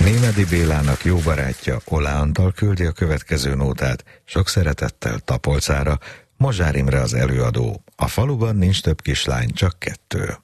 Némedy Bélának jó barátja Olá Antal küldi a következő nótát, sok szeretettel Tapolcára. Mozsár Imre az előadó. A faluban nincs több kislány, csak kettő.